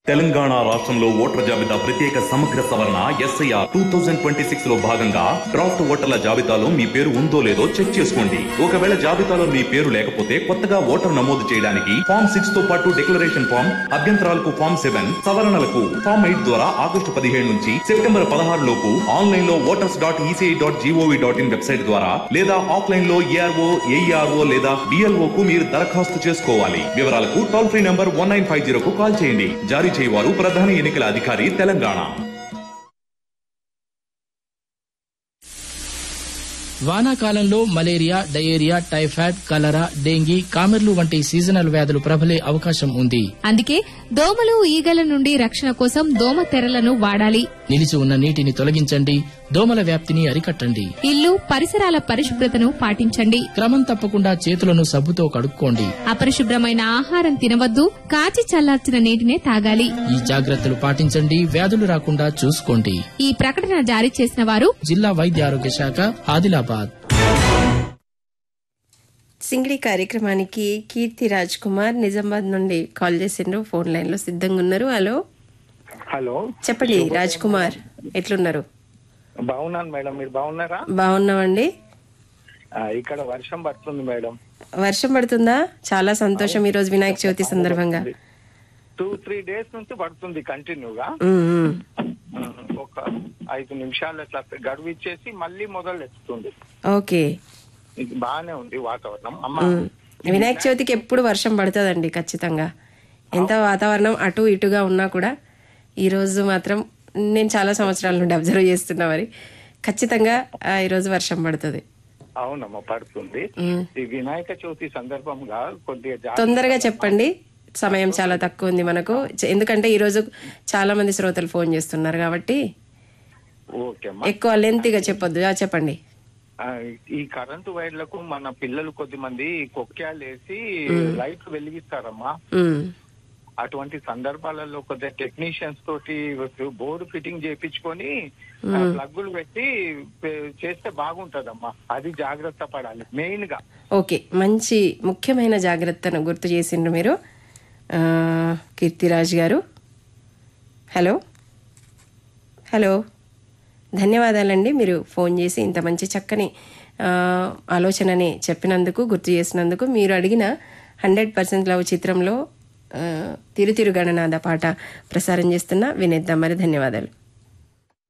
తెలంగాణ రాష్ట్రంలో ఓటర్ల జాబితా ప్రత్యేక సమగ్ర సవరణ SIR 2026 లో భాగంగా డ్రాఫ్ట్ ఓటర్ల జాబితాలో మీ పేరు ఉందో లేదో చెక్ చేసుకోండి. ఒకవేళ జాబితాలో మీ పేరు లేకపోతే కొత్తగా ఓటర్ నమోదు చేయడానికి ఫామ్ 6 తో పాటు డిక్లరేషన్ ఫామ్, అభ్యంతరాలకు ఫామ్ 7, సవరణలకు ఫామ్ 8 ద్వారా ఆగస్టు 17 నుంచి సెప్టెంబర్ 16 లోపు ఆన్లైన్ లో voters.eci.gov.in వెబ్సైట్ ద్వారా లేదా ఆఫ్లైన్ లో ARO, AERO లేదా BLO కు మీరు దరఖాస్తు చేసుకోవాలి. వివరాలకు టోల్ ఫ్రీ నంబర్ 1950 కు కాల్ చేయండి. జారీ చేయవారు ప్రధాన ఎన్నికల అధికారి తెలంగాణ. వానాకాలంలో మలేరియా, డయేరియా, టైఫాయిడ్, కలరా, డెంగీ, కామెర్లు వంటి సీజనల్ వ్యాధులు ప్రబలే అవకాశం ఉంది. అందుకే దోమలు, ఈగల నుండి రక్షణ కోసం దోమ తెరలను వాడాలి. నిలిచి ఉన్న నీటిని తొలగించండి. దోమల వ్యాప్తిని అరికట్టండి. ఇల్లు, పరిసరాల పరిశుభ్రతను పాటించండి. క్రమం తప్పకుండా చేతులను సబ్బుతో కడుక్కోండి. అపరిశుభ్రమైన ఆహారం తినవద్దు. కాచి చల్లార్చిన నీటినే తాగాలి. ఈ జాగ్రత్తలు పాటించండి. వ్యాధులు రాకుండా చూసుకోండి. ఈ ప్రకటన జారీ చేసిన వారు జిల్లా వైద్య ఆరోగ్య శాఖ, ఆదిలాబాద్. సింగిడి కార్యక్రమానికి కీర్తి రాజ్ కుమార్ నిజామాబాద్ నుండి కాల్ చేసిండ్రు. ఫోన్ లైన్ లో సిద్ధంగా ఉన్నారు. హలో, చెప్పండి రాజ్ కుమార్, ఎట్లున్నారు? బాగున్నాను మేడం, మీరు బాగున్నారా? బాగున్నామండి. ఇక్కడ వర్షం పడుతుంది మేడం. వర్షం పడుతుందా? చాలా సంతోషం. ఈ రోజు వినాయక చవితి సందర్భంగా 2-3 డేస్ నుంచి పడుతుంది కంటిన్యూగా. ఒక 5 నిమిషాలు అట్లా గడువు ఇచ్చేసి మళ్ళీ మొదలు ఎత్తుతుంది. ఓకే, ఇది బాగానే ఉంది వాతావరణం. వినాయక చవితికి ఎప్పుడు వర్షం పడుతుందండి ఖచ్చితంగా. ఎంత వాతావరణం అటు ఇటుగా ఉన్నా కూడా ఈ రోజు మాత్రం నేను చాలా సంవత్సరాల నుండి అబ్జర్వ్ చేస్తున్నా, మరి ఖచ్చితంగా ఈ రోజు వర్షం పడుతుంది. అవునమ్మా, పడుతుంది. ఈ వినాయక చవితి సందర్భంగా కొద్దిగా తొందరగా చెప్పండి, సమయం చాలా తక్కువ ఉంది మనకు. ఎందుకంటే ఈ రోజు చాలా మంది శ్రోతలు ఫోన్ చేస్తున్నారు కాబట్టి ఎక్కువ లెంతీగా చెప్పొద్దు. చెప్పండి. ఈ కరెంటు వైర్లకు మన పిల్లలు కొద్ది మంది కొక్కాలు వేసి లైట్లు వెలిగిస్తారమ్మా. అటువంటి సందర్భాలలో కొద్దిగా టెక్నీషియన్స్ తోటి బోర్డు ఫిట్టింగ్ చేయించుకొని ప్లగ్గులు పెట్టి చేస్తే బాగుంటదమ్మా. అది జాగ్రత్త పడాలి మెయిన్ గా. ఓకే, మంచి ముఖ్యమైన జాగ్రత్తను గుర్తు చేసిండ్రు మీరు కీర్తిరాజ్ గారు. హలో, ధన్యవాదాలండి. మీరు ఫోన్ చేసి ఇంత మంచి చక్కని ఆలోచనని చెప్పినందుకు, గుర్తు చేసినందుకు. మీరు అడిగిన 100% లవ్ చిత్రంలో తిరుతిరు గణనాథ పాట ప్రసారం చేస్తున్నా, వినేద్దాం మరి. ధన్యవాదాలు.